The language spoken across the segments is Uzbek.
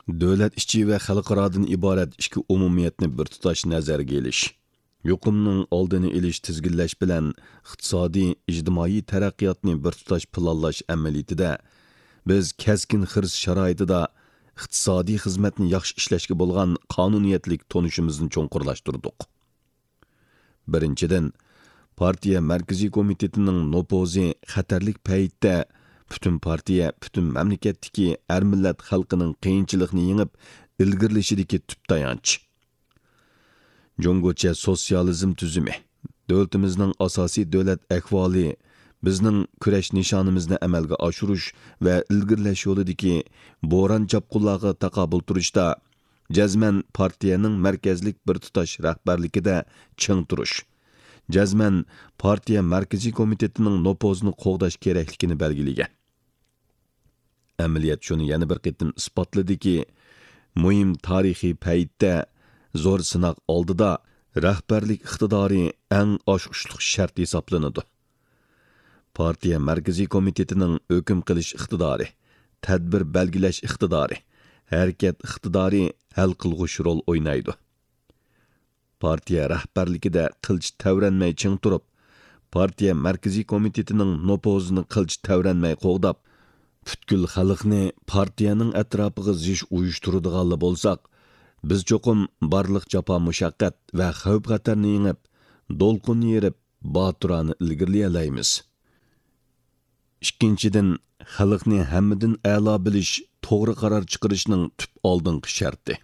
Davlat ichi va xalqarodan iborat ikki umumiyatni bir tutash nazarga elish, yuqumning oldini olish tizginlash bilan iqtisodiy, ijtimoiy taraqqiyotni bir tutash planlash amaliyotida biz keskin xirs sharoitida iqtisodiy xizmatni yaxshi ishlashga bo'lgan qonuniyatlik tonishimizni cho'nqurlashtirdik. Birinchidan, partiya markaziy komitetining nopozi xatarlik paytda butun partiya, butun mamlakatdagi er millat xalqining qiyinchilikni yengib ilgirlashidagi tub tayanch. Jungocha sotsializm tuzumi, davlatimizning asosiy davlat ahvoli, bizning kurash nishonimizni amalga oshirish va ilgirlash yo'lidagi bo'ron chapqunlarga taqobil turishda jazman partiyaning markazlik bir tutash rahbarligida ching turish, jazman partiya markaziy komitetining nopozini qo'g'dash kerakligini belgilagan. Amaliyat shuni yana bir qitim isbotladiki, muhim tarixiy paytda zo'r sinoq oldida rahbarlik iqtidori eng oshqushliq shart hisoblanadi. Partiya markaziy komitetining hukm qilish iqtidori, tadbir belgilash iqtidori, harakat iqtidori hal qilg'uch rol o'ynaydi. Partiya rahbarligida qilch tavranmay ching turib, partiya markaziy komitetining nopozini qilch tavranmay qo'g'dab, butkul xalqni partiyaning atrofiga zish uyushtiradiganlar bo'lsak, biz cho'qim barliq jafo mushaqqat va xavf xatarni yengib, do'lqin yerib, boturani ilgirlay olamiz. Ikkinchidan, xalqni hammadan a'lo bilish, to'g'ri qaror chiqarishning tub oldingi sharti.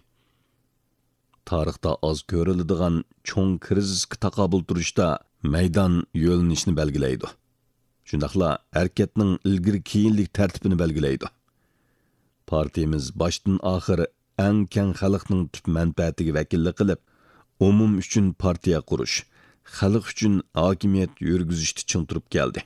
Tarixda oz ko'riladigan cho'ng krizisga taqobil turishda maydon yo'linishni belgilaydi. Shundaqla harakatning ilgari keyinlik tartibini belgilaydi. Partiyamiz boshdan oxir eng keng xalqning tub manfaatiga vakillik qilib, umum uchun partiya qurish, xalq uchun hokimiyat yurgizishni ching turib keldi.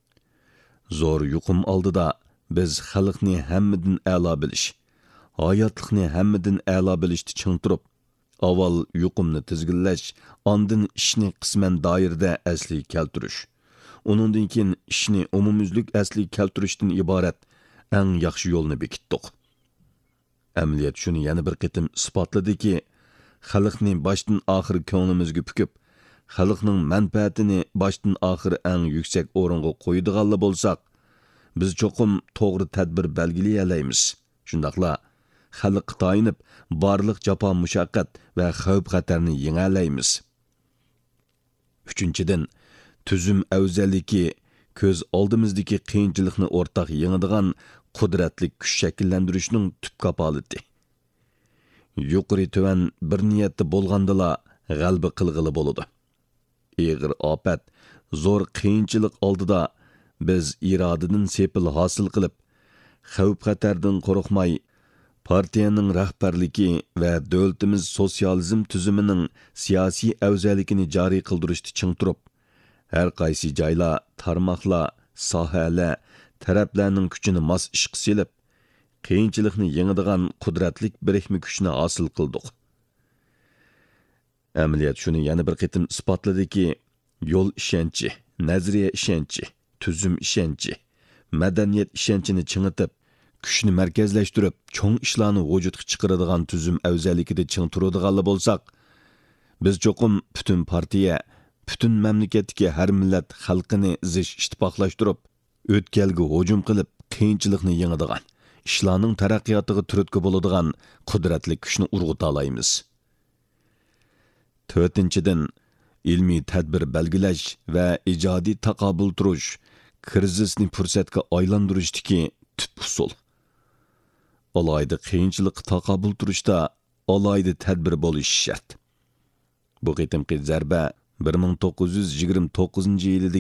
Zo'r yuqum oldida biz xalqni hammadan a'lo bilish, hayotlikni hammadan a'lo bilishni ching turib, avval yuqumni tizginlash, ondan ishni qisman doirada asli keltirish, uningdan keyin ishni umumyuzlik asli keltirishdan iborat eng yaxshi yo'lni bekitdik. Amaliyat shuni yana bir qitim isbotladiki, xalqni boshdan oxir ko'nglimizga pukib, xalqning manfaatini boshdan oxir eng yuksak o'ringa qo'yadiganlar bo'lsak, biz cho'qim to'g'ri tadbir belgilay olamiz. Shundaqla xalqqa tayinib, barliq jafo mushaqqat va xavf xatarni yenga olamiz. Uchinchidan, tuzum afzalligi ko'z oldimizdagi qiyinchilikni o'rtaq yengadigan qudratli kuch shakllantirishning tub kapolati. Yuqori tuvan bir niyatda bo'lgandala g'alaba qilg'ili bo'ladi. Ig'ir ofat, zo'r qiyinchilik oldida biz irodadan sepil hosil qilib, xavf xatardan qo'rqmay, partiyaning rahbarligi va davlatimiz sotsializm tuzumining siyosiy afzalligini joriy qildirishni ching turib, har qaysi joylar, tarmoqlar, sohalar, taraflarning kuchini mos ishqa silib, qiyinchilikni yengadigan qudratlik birikma kuchni hosil qildik. Amaliyat shuni yana bir qitim isbotladiki, yo'l ishonchi, nazariya ishonchi, tuzum ishonchi, madaniyat ishonchini chingitib, kuchni markazlashtirib, cho'ng ishlarni vujudga chiqaradigan tuzum afzalligida ching turadiganlar bo'lsak, biz cho'qim butun partiya, butun mamlakatdagi har millat xalqini zish ittifoqlashtirib, o'tkalga hujum qilib, qiyinchilikni yengadigan, ishlarning taraqqiyotiga turtki bo'ladigan qudratli kuchni urg'uta olamiz. To'rtinchidan, ilmiy tadbir belgilash va ijodiy taqobil turish, krizisni fursatga aylantirishdagi tub usul. Alayda qiyinchilikqa taqobil turishda alayda tadbir bo'lishi shart. Bu qitimqi zarba 1929 yilida